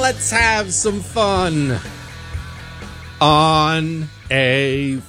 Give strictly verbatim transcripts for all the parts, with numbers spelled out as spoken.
let's have some fun on a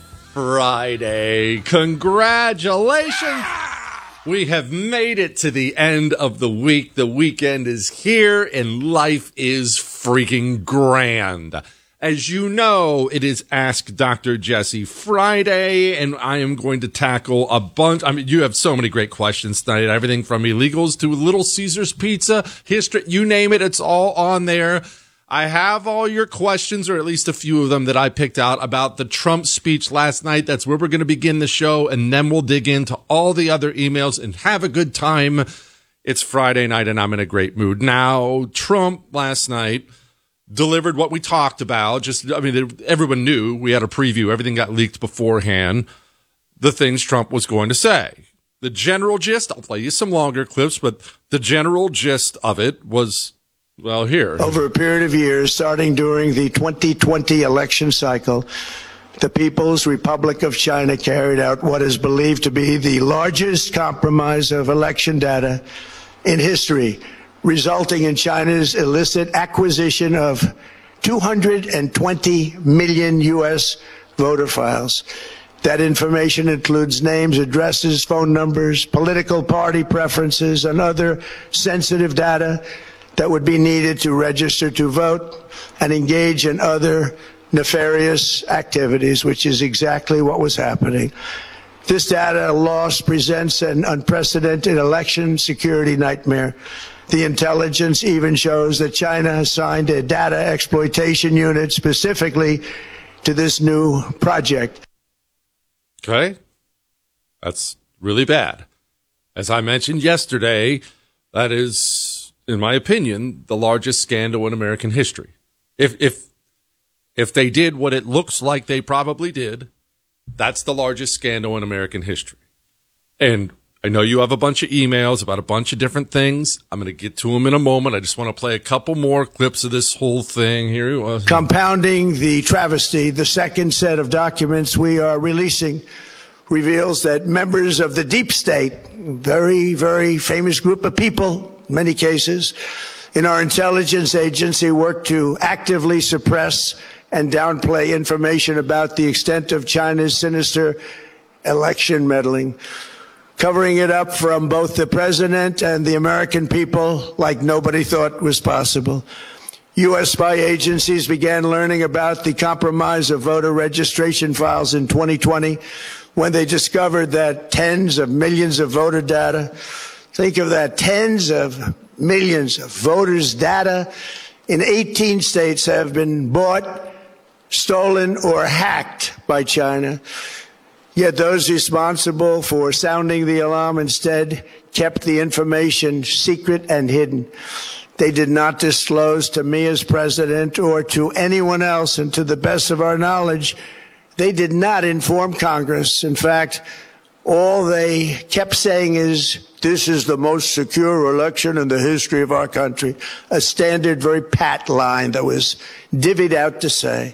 Friday. Congratulations. We have made it to the end of the week. The weekend is here and life is freaking grand. As you know, it is Ask Doctor Jesse Friday, and I am going to tackle a bunch. I mean, you have so many great questions tonight. Everything from illegals to Little Caesars Pizza, history, you name it, it's all on there. I have all your questions, or at least a few of them that I picked out about the Trump speech last night. That's where we're going to begin the show, and then we'll dig into all the other emails and have a good time. It's Friday night, and I'm in a great mood. Now, Trump last night delivered what we talked about. Just, I mean, everyone knew. We had a preview. Everything got leaked beforehand. The things Trump was going to say. The general gist, I'll play you some longer clips, but the general gist of it was, well, here. Over a period of years, starting during the twenty twenty election cycle, the People's Republic of China carried out what is believed to be the largest compromise of election data in history, resulting in China's illicit acquisition of two hundred twenty million U S voter files. That information includes names, addresses, phone numbers, political party preferences, and other sensitive data that would be needed to register to vote and engage in other nefarious activities, which is exactly what was happening. This data loss presents an unprecedented election security nightmare. The intelligence even shows that China has signed a data exploitation unit specifically to this new project. Okay. That's really bad. As I mentioned yesterday, that is, in my opinion, the largest scandal in American history. If if if they did what it looks like they probably did, that's the largest scandal in American history. And I know you have a bunch of emails about a bunch of different things. I'm going to get to them in a moment. I just want to play a couple more clips of this whole thing here. Compounding the travesty, the second set of documents we are releasing reveals that members of the deep state, very, very famous group of people, in many cases, in our intelligence agency work to actively suppress and downplay information about the extent of China's sinister election meddling, covering it up from both the president and the American people like nobody thought was possible. U S spy agencies began learning about the compromise of voter registration files in twenty twenty when they discovered that tens of millions of voter data, think of that, tens of millions of voters' data in eighteen states have been bought, stolen, or hacked by China. Yet those responsible for sounding the alarm instead kept the information secret and hidden. They did not disclose to me as president or to anyone else, and to the best of our knowledge, they did not inform Congress. In fact, all they kept saying is, this is the most secure election in the history of our country. A standard, very pat line that was divvied out to say.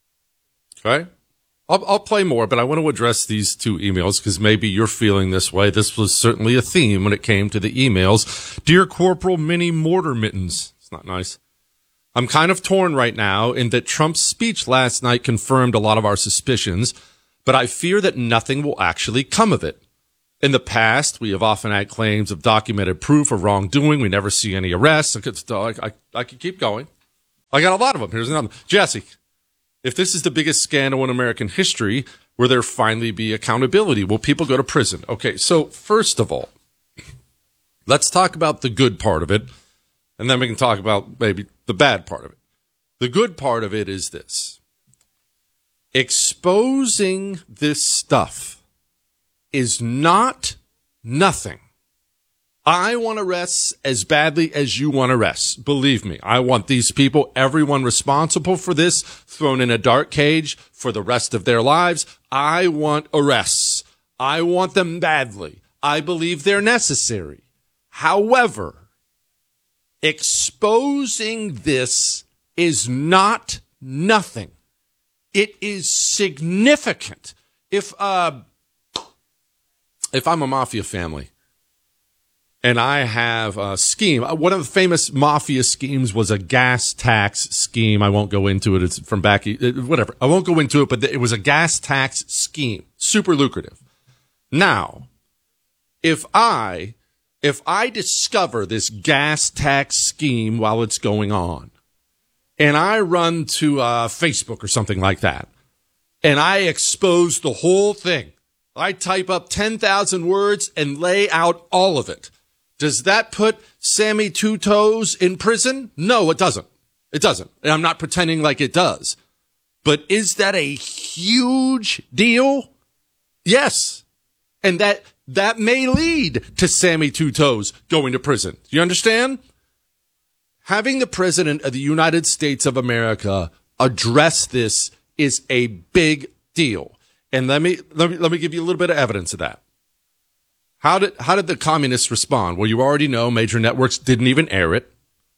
Okay. I'll, I'll play more, but I want to address these two emails because maybe you're feeling this way. This was certainly a theme when it came to the emails. Dear Corporal Minnie Mortar Mittens. It's not nice. I'm kind of torn right now in that Trump's speech last night confirmed a lot of our suspicions, but I fear that nothing will actually come of it. In the past, we have often had claims of documented proof of wrongdoing. We never see any arrests. I could, I, I, I could keep going. I got a lot of them. Here's another. Jesse, if this is the biggest scandal in American history, will there finally be accountability? Will people go to prison? Okay, so first of all, let's talk about the good part of it, and then we can talk about maybe the bad part of it. The good part of it is this. Exposing this stuff is not nothing. I want arrests as badly as you want arrests. Believe me, I want these people, everyone responsible for this, thrown in a dark cage for the rest of their lives. I want arrests. I want them badly. I believe they're necessary. However, exposing this is not nothing. It is significant. If, uh, if I'm a mafia family, and I have a scheme. One of the famous mafia schemes was a gas tax scheme. I won't go into it. It's from back, whatever. I won't go into it, but it was a gas tax scheme. Super lucrative. Now, if I, if I discover this gas tax scheme while it's going on, and I run to uh, Facebook or something like that, and I expose the whole thing, I type up ten thousand words and lay out all of it, does that put Sammy Two Toes in prison? No, it doesn't. It doesn't. And I'm not pretending like it does. But is that a huge deal? Yes. And that that may lead to Sammy Two Toes going to prison. Do you understand? Having the President of the United States of America address this is a big deal. And let me let me let me give you a little bit of evidence of that. How did how did the communists respond? Well, you already know major networks didn't even air it.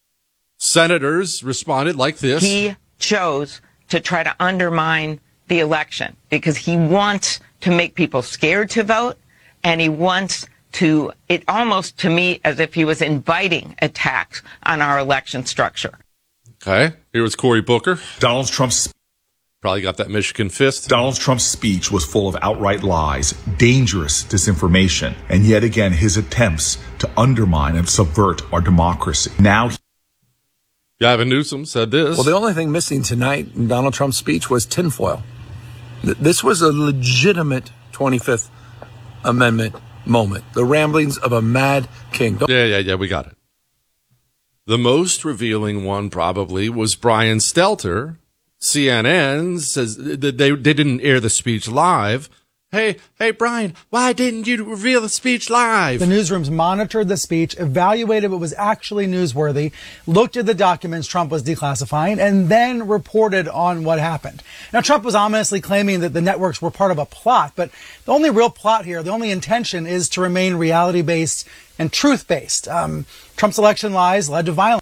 Senators responded like this. He chose to try to undermine the election because he wants to make people scared to vote, and he wants to, it almost to me as if he was inviting attacks on our election structure. Okay, here was Cory Booker. Donald Trump's Probably got that Michigan fist. Donald Trump's speech was full of outright lies, dangerous disinformation, and yet again his attempts to undermine and subvert our democracy. Now, Gavin Newsom said this. Well, the only thing missing tonight in Donald Trump's speech was tinfoil. This was a legitimate twenty-fifth Amendment moment. The ramblings of a mad king. Don't- yeah, yeah, yeah, we got it. The most revealing one probably was Brian Stelter. C N N says that they, they didn't air the speech live. Hey, hey, Brian, why didn't you reveal the speech live? The newsrooms monitored the speech, evaluated what was actually newsworthy, looked at the documents Trump was declassifying, and then reported on what happened. Now, Trump was ominously claiming that the networks were part of a plot, but the only real plot here, the only intention is to remain reality-based and truth-based. Um, Trump's election lies led to violence.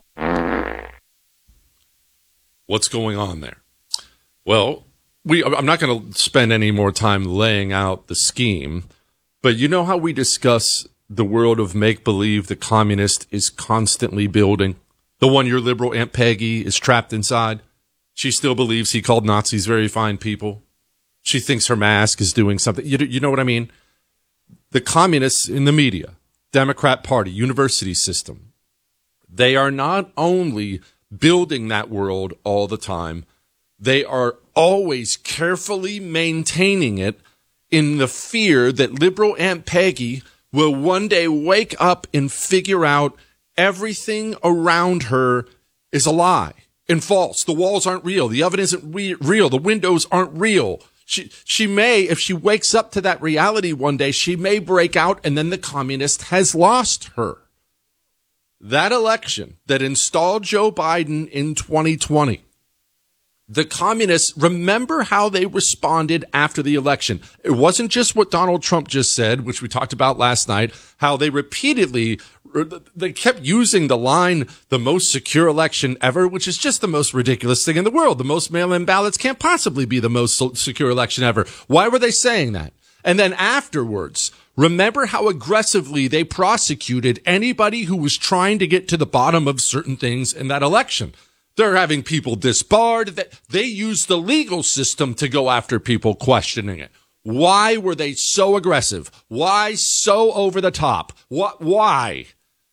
What's going on there? Well, we, I'm not going to spend any more time laying out the scheme, but you know how we discuss the world of make-believe the communist is constantly building? The one your liberal Aunt Peggy is trapped inside? She still believes he called Nazis very fine people. She thinks her mask is doing something. You, you know what I mean? The communists in the media, Democrat Party, university system, they are not only building that world all the time, they are always carefully maintaining it in the fear that liberal Aunt Peggy will one day wake up and figure out everything around her is a lie and false. The walls aren't real. The oven isn't re- real. The windows aren't real. She, she may, if she wakes up to that reality one day, she may break out, and then the communist has lost her. That election that installed Joe Biden in twenty twenty, the communists, remember how they responded after the election. It wasn't just what Donald Trump just said, which we talked about last night, how they repeatedly, they kept using the line, the most secure election ever, which is just the most ridiculous thing in the world. The most mail-in ballots can't possibly be the most secure election ever. Why were they saying that? And then afterwards, remember how aggressively they prosecuted anybody who was trying to get to the bottom of certain things in that election. They're having people disbarred. They used the legal system to go after people questioning it. Why were they so aggressive? Why so over the top? What? Why?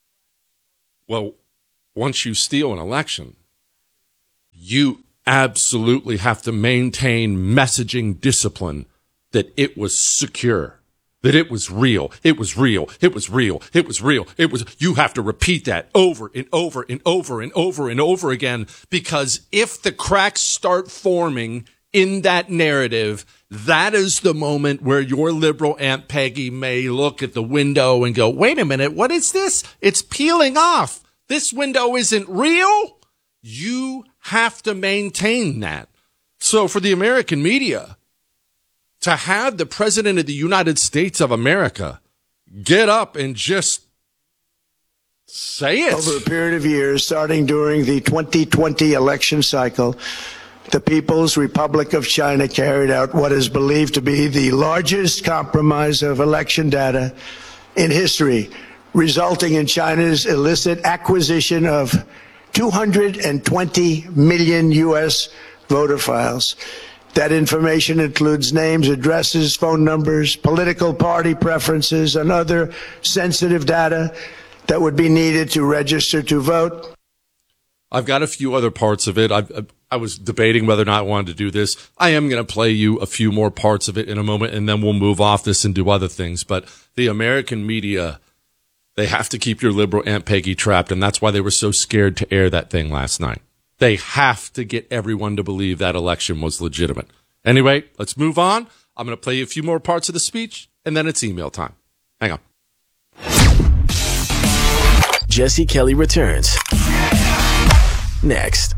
Well, once you steal an election, you absolutely have to maintain messaging discipline that it was secure. That it was real. It was real. It was real. It was real. It was, you have to repeat that over and over and over and over and over again, because if the cracks start forming in that narrative, that is the moment where your liberal Aunt Peggy may look at the window and go, wait a minute, what is this? It's peeling off. This window isn't real. You have to maintain that. So for the American media, to have the President of the United States of America get up and just say it. Over a period of years, starting during the twenty twenty election cycle, the People's Republic of China carried out what is believed to be the largest compromise of election data in history, resulting in China's illicit acquisition of two hundred twenty million U S voter files. That information includes names, addresses, phone numbers, political party preferences, and other sensitive data that would be needed to register to vote. I've got a few other parts of it. I've, I was debating whether or not I wanted to do this. I am going to play you a few more parts of it in a moment, and then we'll move off this and do other things. But the American media, they have to keep your liberal Aunt Peggy trapped, and that's why they were so scared to air that thing last night. They have to get everyone to believe that election was legitimate. Anyway, let's move on. I'm going to play you a few more parts of the speech, and then it's email time. Hang on. Jesse Kelly returns next.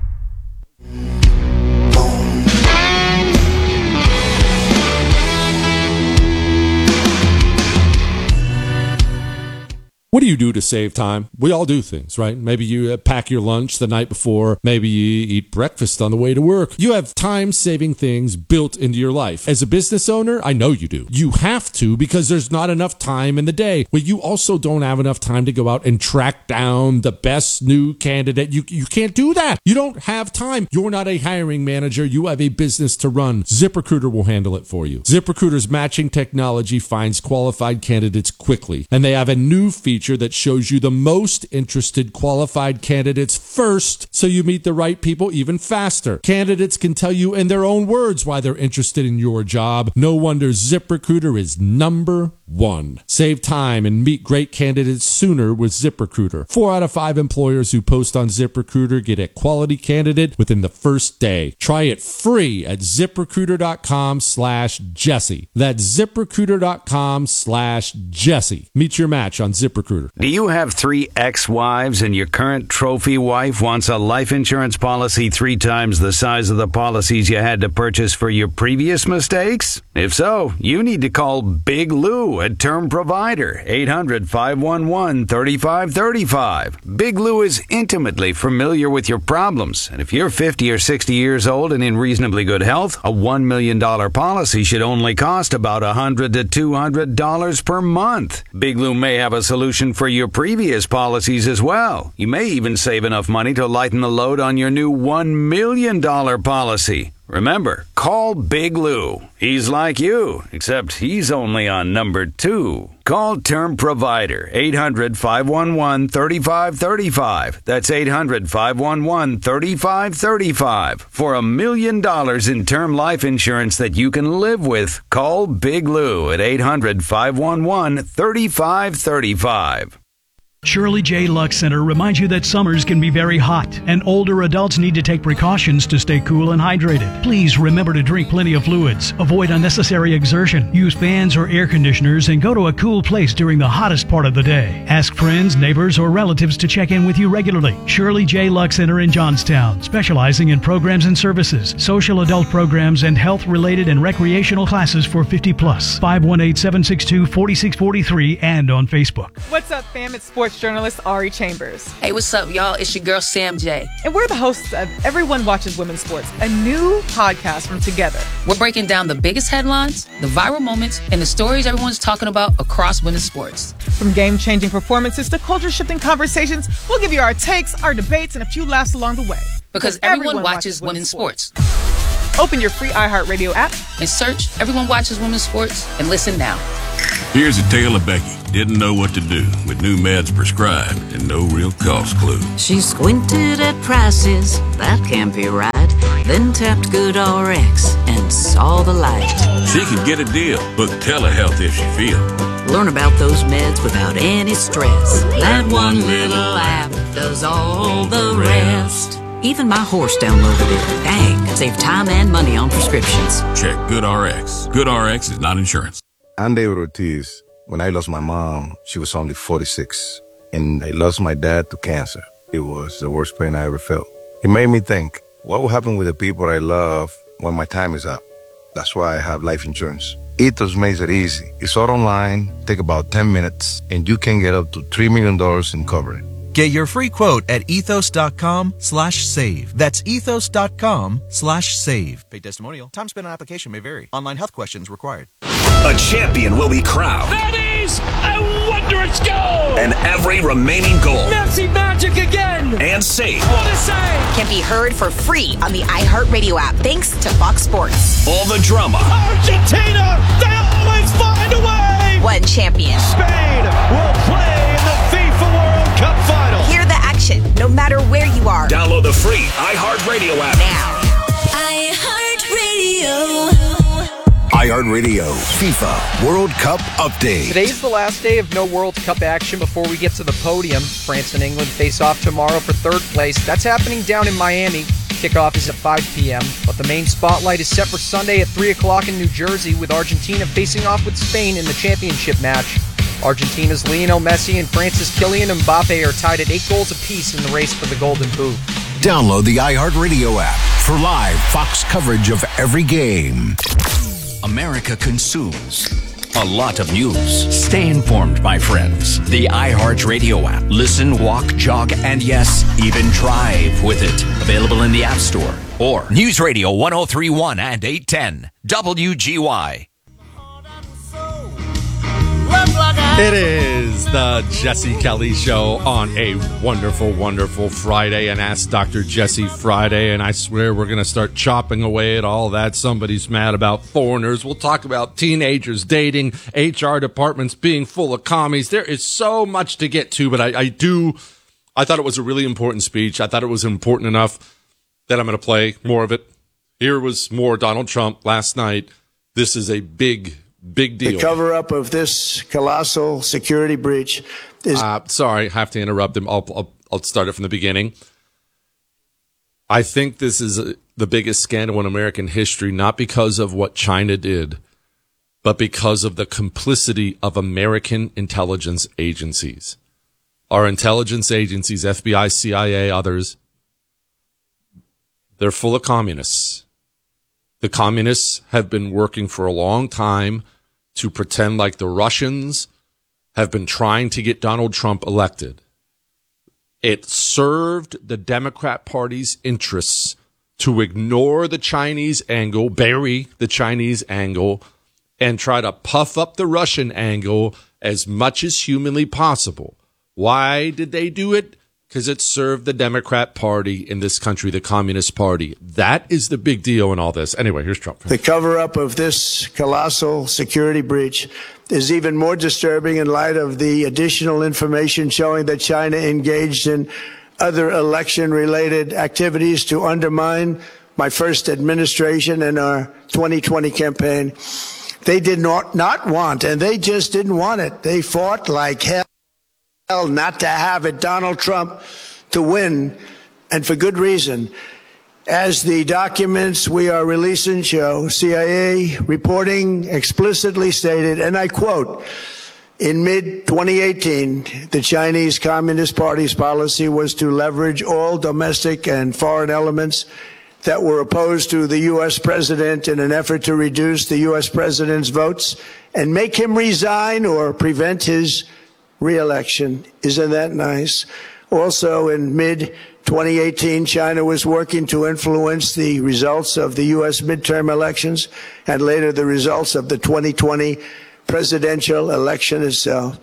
What do you do to save time? We all do things, right? Maybe you pack your lunch the night before. Maybe you eat breakfast on the way to work. You have time-saving things built into your life. As a business owner, I know you do. You have to because there's not enough time in the day. But you also don't have enough time to go out and track down the best new candidate. You, you can't do that. You don't have time. You're not a hiring manager. You have a business to run. ZipRecruiter will handle it for you. ZipRecruiter's matching technology finds qualified candidates quickly, and they have a new feature that shows you the most interested qualified candidates first, so you meet the right people even faster. Candidates can tell you in their own words why they're interested in your job. No wonder ZipRecruiter is number one. Save time and meet great candidates sooner with ZipRecruiter. Four out of five employers who post on ZipRecruiter get a quality candidate within the first day. Try it free at ZipRecruiter.com slash Jesse. That's ZipRecruiter.com slash Jesse. Meet your match on ZipRecruiter. Do you have three ex-wives and your current trophy wife wants a life insurance policy three times the size of the policies you had to purchase for your previous mistakes? If so, you need to call Big Lou at Term Provider, eight hundred, five one one, three five three five. Big Lou is intimately familiar with your problems, and if you're fifty or sixty years old and in reasonably good health, a one million dollars policy should only cost about one hundred to two hundred dollars per month. Big Lou may have a solution for your previous policies as well. You may even save enough money to lighten the load on your new one million dollars policy. Remember, call Big Lou. He's like you, except he's only on number two. Call Term Provider, eight hundred, five one one, three five three five. That's eight hundred, five one one, three five three five. For a million dollars in term life insurance that you can live with, call Big Lou at eight hundred, five one one, three five three five. Shirley J. Lux Center reminds you that summers can be very hot, and older adults need to take precautions to stay cool and hydrated. Please remember to drink plenty of fluids, avoid unnecessary exertion, use fans or air conditioners, and go to a cool place during the hottest part of the day. Ask friends, neighbors, or relatives to check in with you regularly. Shirley J. Lux Center in Johnstown, specializing in programs and services, social adult programs, and health-related and recreational classes for fifty plus. five one eight, seven six two, four six four three and on Facebook. What's up, fam? It's sports journalist Ari Chambers. Hey, what's up, y'all? It's your girl, Sam J. And we're the hosts of Everyone Watches Women's Sports, a new podcast from Together. We're breaking down the biggest headlines, the viral moments, and the stories everyone's talking about across women's sports. From game-changing performances to culture-shifting conversations, we'll give you our takes, our debates, and a few laughs along the way. Because everyone, everyone watches, watches women's sports. sports. Open your free iHeartRadio app and search Everyone Watches Women's Sports and listen now. Here's a tale of Becky. Didn't know what to do with new meds prescribed and no real cost clue. She squinted at prices, that can't be right. Then tapped GoodRx and saw the light. She could get a deal, book telehealth if she feel. Learn about those meds without any stress. That one little app does all the rest. Even my horse downloaded it. Dang, save time and money on prescriptions. Check GoodRx. GoodRx is not insurance. I'm David Ortiz. When I lost my mom, she was only forty-six. And I lost my dad to cancer. It was the worst pain I ever felt. It made me think, what will happen with the people I love when my time is up? That's why I have life insurance. Ethos makes it easy. It's all online, take about ten minutes, and you can get up to three million dollars in coverage. Get your free quote at ethos.com slash save. That's ethos.com slash save. Paid testimonial. Time spent on application may vary. Online health questions required. A champion will be crowned. That is a wondrous goal! And every remaining goal. Messi magic again! And safe. What a save! Can be heard for free on the iHeartRadio app, thanks to Fox Sports. All the drama. Argentina! They always find a way! One champion. Spain will play in the FIFA World Cup final. Hear the action, no matter where you are. Download the free iHeartRadio app now. iHeartRadio. iHeartRadio FIFA World Cup update. Today's the last day of no World Cup action before we get to the podium. France and England face off tomorrow for third place. That's happening down in Miami. Kickoff is at five p.m., but the main spotlight is set for Sunday at three o'clock in New Jersey, with Argentina facing off with Spain in the championship match. Argentina's Lionel Messi and France's Kylian Mbappe are tied at eight goals apiece in the race for the Golden Boot. Download the iHeartRadio app for live Fox coverage of every game. America consumes a lot of news. Stay informed, my friends. The iHeartRadio app. Listen, walk, jog, and yes, even drive with it. Available in the App Store or News Radio one oh three point one and eight ten W G Y. It is the Jesse Kelly Show on a wonderful, wonderful Friday, and Ask Doctor Jesse Friday, and I swear we're going to start chopping away at all that. Somebody's mad about foreigners. We'll talk about teenagers dating, H R departments being full of commies. There is so much to get to, but I, I do, I thought it was a really important speech. I thought it was important enough that I'm going to play more of it. Here was more Donald Trump last night. This is a big Big deal. The cover-up of this colossal security breach is... Uh, sorry, I have to interrupt him. I'll, I'll, I'll start it from the beginning. I think this is a, the biggest scandal in American history, not because of what China did, but because of the complicity of American intelligence agencies. Our intelligence agencies, F B I, C I A, others, they're full of communists. The communists have been working for a long time to pretend like the Russians have been trying to get Donald Trump elected. It served the Democrat Party's interests to ignore the Chinese angle, bury the Chinese angle, and try to puff up the Russian angle as much as humanly possible. Why did they do it? Because it served the Democrat Party in this country, the Communist Party. That is the big deal in all this. Anyway, here's Trump. The cover-up of this colossal security breach is even more disturbing in light of the additional information showing that China engaged in other election-related activities to undermine my first administration and our twenty twenty campaign. They did not, not want, and they just didn't want it. They fought like hell not to have it, Donald Trump to win, and for good reason. As the documents we are releasing show, C I A reporting explicitly stated, and I quote, in mid twenty eighteen, the Chinese Communist Party's policy was to leverage all domestic and foreign elements that were opposed to the U S president in an effort to reduce the U S president's votes and make him resign or prevent his re-election. Isn't that nice? Also, in mid twenty eighteen, China was working to influence the results of the U S midterm elections and later the results of the twenty twenty presidential election itself.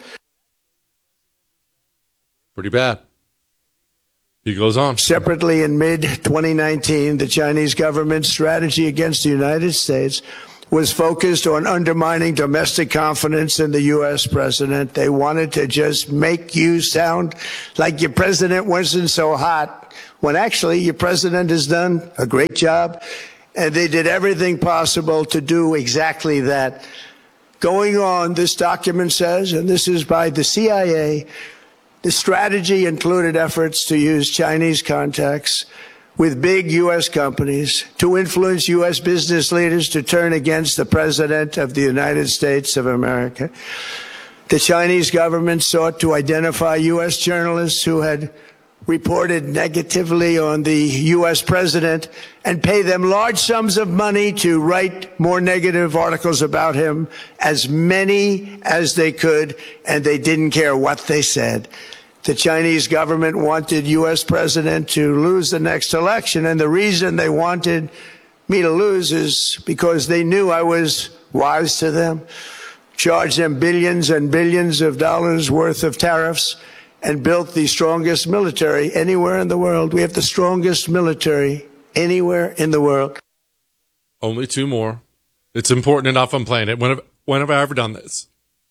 Pretty bad. He goes on. Separately, in mid twenty nineteen, the Chinese government's strategy against the United States was focused on undermining domestic confidence in the U S president. They wanted to just make you sound like your president wasn't so hot, when actually your president has done a great job. And they did everything possible to do exactly that. Going on, this document says, and this is by the C I A, the strategy included efforts to use Chinese contacts with big U S companies to influence U S business leaders to turn against the President of the United States of America. The Chinese government sought to identify U S journalists who had reported negatively on the U S president and pay them large sums of money to write more negative articles about him, as many as they could, and they didn't care what they said. the Chinese government wanted U S president to lose the next election. And the reason they wanted me to lose is because they knew I was wise to them, charged them billions and billions of dollars worth of tariffs, and built the strongest military anywhere in the world. We have the strongest military anywhere in the world. Only two more. It's important enough I'm playing it. When have, when have I ever done this?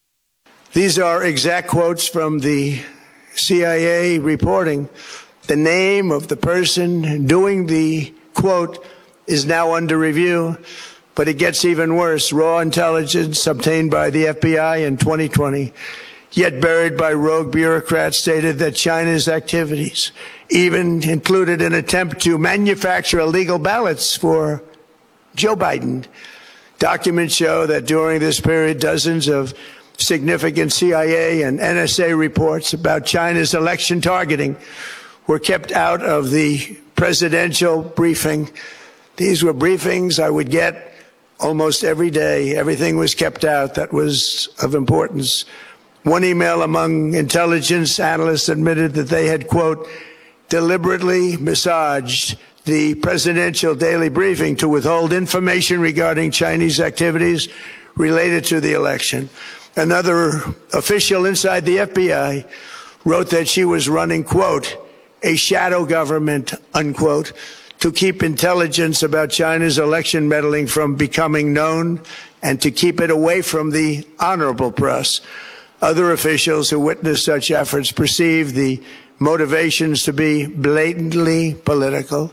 These are exact quotes from the C I A reporting. The name of the person doing the quote is now under review, but it gets even worse. Raw intelligence obtained by the F B I in twenty twenty, yet buried by rogue bureaucrats, stated that China's activities even included an attempt to manufacture illegal ballots for Joe Biden. Documents show that during this period, dozens of significant C I A and N S A reports about China's election targeting were kept out of the presidential briefing. These were briefings I would get almost every day. Everything was kept out that was of importance. One email among intelligence analysts admitted that they had, quote, deliberately massaged the presidential daily briefing to withhold information regarding Chinese activities related to the election. Another official inside the F B I wrote that she was running, quote, a shadow government, unquote, to keep intelligence about China's election meddling from becoming known and to keep it away from the honorable press. Other officials who witnessed such efforts perceived the motivations to be blatantly political.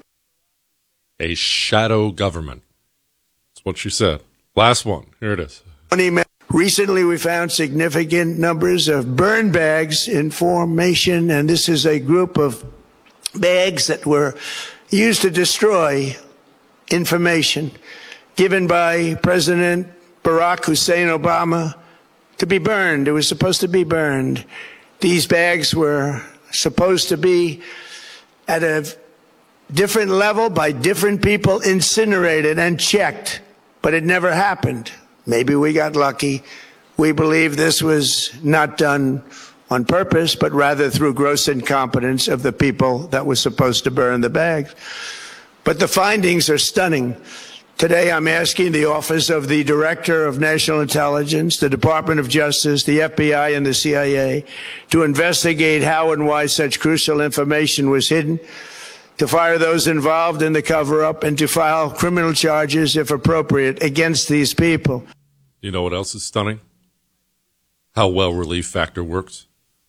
A shadow government. That's what she said. Last one. Here it is. Recently, we found significant numbers of burn bags in formation, and this is a group of bags that were used to destroy information given by President Barack Hussein Obama to be burned. It was supposed to be burned. These bags were supposed to be at a different level by different people, incinerated and checked, but it never happened. Maybe we got lucky. We believe this was not done on purpose, but rather through gross incompetence of the people that was supposed to burn the bags. But the findings are stunning. Today, I'm asking the Office of the Director of National Intelligence, the Department of Justice, the F B I, and the C I A to investigate how and why such crucial information was hidden, to fire those involved in the cover-up, and to file criminal charges, if appropriate, against these people. You know what else is stunning? How well Relief Factor works.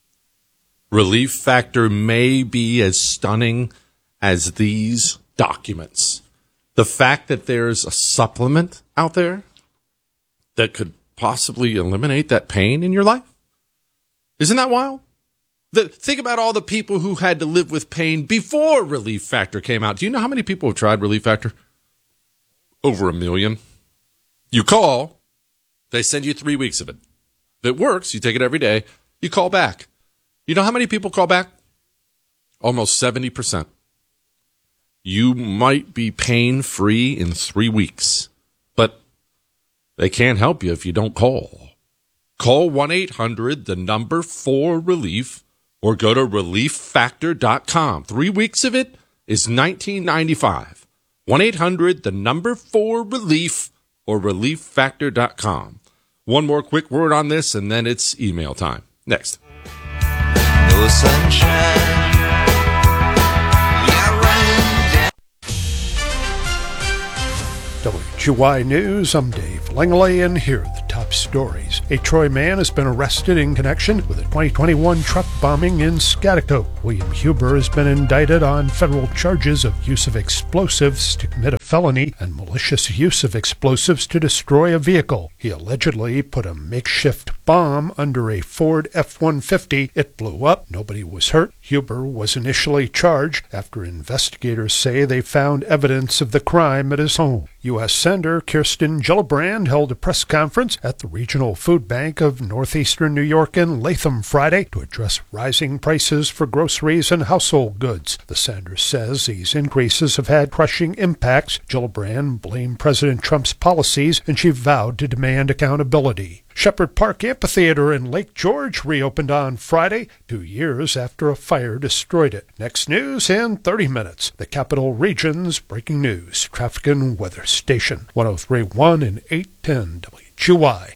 Relief Factor may be as stunning as these documents. The fact that there's a supplement out there that could possibly eliminate that pain in your life. Isn't that wild? The, think about all the people who had to live with pain before Relief Factor came out. Do you know how many people have tried Relief Factor? Over a million. You call, they send you three weeks of it. If it works, you take it every day, you call back. You know how many people call back? Almost seventy percent. You might be pain-free in three weeks, but they can't help you if you don't call. Call one eight hundred, the number four relief, or go to relief factor dot com. Three weeks of it is nineteen ninety-five. one eight hundred, the number four relief, or relief factor dot com. One more quick word on this, and then it's email time. Next. No sunshine. W G Y News, I'm Dave Langley, and here are the top stories. A Troy man has been arrested in connection with a twenty twenty-one truck bombing in Scottsdale. William Huber has been indicted on federal charges of use of explosives to commit a felony and malicious use of explosives to destroy a vehicle. He allegedly put a makeshift bomb under a Ford F one fifty. It blew up. Nobody was hurt. Huber was initially charged after investigators say they found evidence of the crime at his home. U S Senator Kirsten Gillibrand held a press conference at the Regional Food Bank of Northeastern New York in Latham Friday to address rising prices for groceries and household goods. The senator says these increases have had crushing impacts. Gillibrand blamed President Trump's policies, and she vowed to demand accountability. Shepherd Park Amphitheater in Lake George reopened on Friday, two years after a fire destroyed it. Next news in thirty minutes. The Capital Region's breaking news. Traffic and weather station. one oh three point one and eight ten W G Y.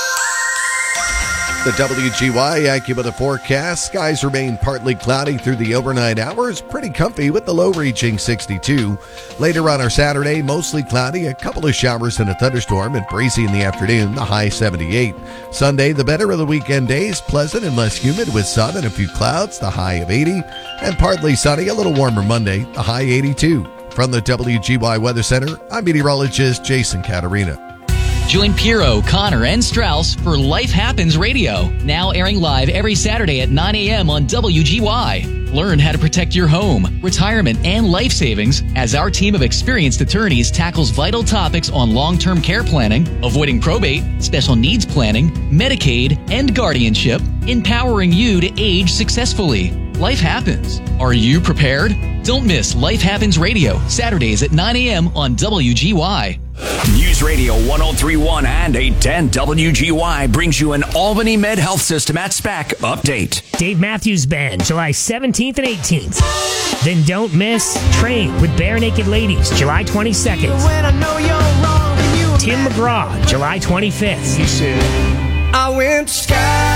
The W G Y AccuWeather forecast. Skies remain partly cloudy through the overnight hours. Pretty comfy with the low reaching sixty-two. Later on our Saturday, mostly cloudy, a couple of showers and a thunderstorm, and breezy in the afternoon, the high seventy-eight. Sunday, the better of the weekend days, pleasant and less humid with sun and a few clouds, the high of eighty. And partly sunny, a little warmer Monday, the high eighty-two. From the W G Y Weather Center, I'm meteorologist Jason Caterina. Join Piero, Connor, and Strauss for Life Happens Radio, now airing live every Saturday at nine a.m. on W G Y. Learn how to protect your home, retirement, and life savings as our team of experienced attorneys tackles vital topics on long-term care planning, avoiding probate, special needs planning, Medicaid, and guardianship, empowering you to age successfully. Life happens. Are you prepared? Don't miss Life Happens Radio, Saturdays at nine a.m. on W G Y. News Radio one oh three point one and eight ten W G Y brings you an Albany Med Health System at SPAC update. Dave Matthews Band, July seventeenth and eighteenth. Then don't miss Train with Bare Naked Ladies, July twenty-second. Tim McGraw, July twenty-fifth. He said, I went skydiving,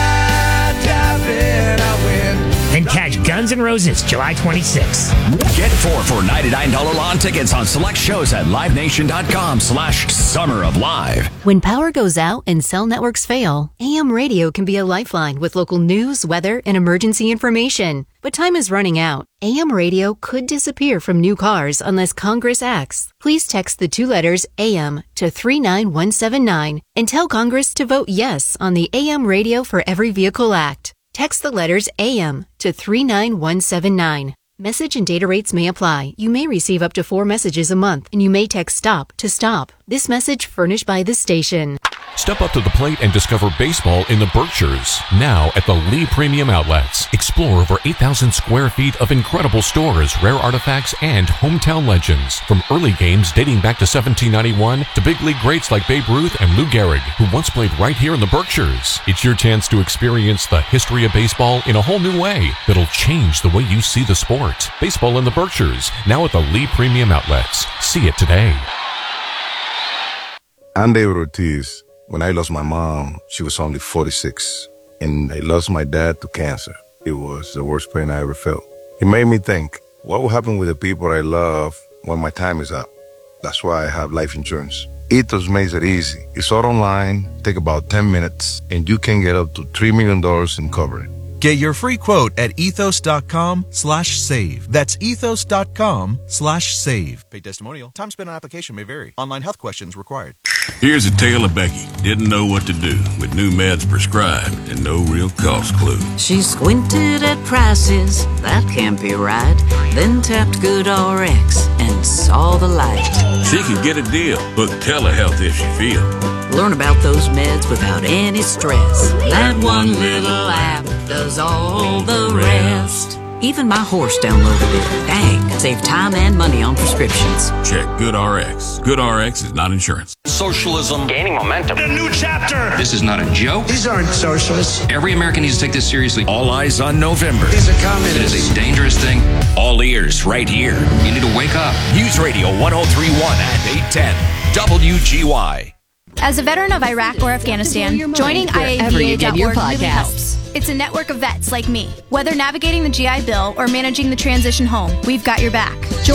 I went. Then catch Guns N' Roses, July twenty-sixth. Get four for ninety-nine dollars lawn tickets on select shows at livenation.com slash summer of live. When power goes out and cell networks fail, A M radio can be a lifeline with local news, weather, and emergency information. But time is running out. A M radio could disappear from new cars unless Congress acts. Please text the two letters A M to three nine one seven nine and tell Congress to vote yes on the A M Radio for Every Vehicle Act. Text the letters A M to three nine one seven nine. Message and data rates may apply. You may receive up to four messages a month, and you may text STOP to stop. This message furnished by the station. Step up to the plate and discover baseball in the Berkshires. Now at the Lee Premium Outlets. Explore over eight thousand square feet of incredible stores, rare artifacts, and hometown legends. From early games dating back to seventeen ninety-one to big league greats like Babe Ruth and Lou Gehrig, who once played right here in the Berkshires. It's your chance to experience the history of baseball in a whole new way that'll change the way you see the sport. Baseball in the Berkshires, now at the Lee Premium Outlets. See it today. I'm David Ortiz. When I lost my mom, she was only forty-six, and I lost my dad to cancer. It was the worst pain I ever felt. It made me think, what will happen with the people I love when my time is up? That's why I have life insurance. Ethos makes it easy. It's all online, take about ten minutes, and you can get up to three million dollars in coverage. Get your free quote at ethos.com slash save. That's ethos.com slash save. Paid testimonial. Time spent on application may vary. Online health questions required. Here's a tale of Becky. Didn't know what to do with new meds prescribed and no real cost clue. She squinted at prices, that can't be right. Then tapped GoodRx and saw the light. She can get a deal. Book telehealth if she feels. Learn about those meds without any stress. That one little app does all the rest. Even my horse downloaded it. Dang, save time and money on prescriptions. Check GoodRx. GoodRx is not insurance. Socialism gaining momentum. A new chapter. This is not a joke. These aren't socialists. Every American needs to take this seriously. All eyes on November. These are communists. It is a dangerous thing. All ears right here. You need to wake up. News Radio one oh three point one and eight ten W G Y. As a veteran of Iraq or Afghanistan, joining I A V A dot org really helps. It's a network of vets like me. Whether navigating the G I Bill or managing the transition home, we've got your back. Join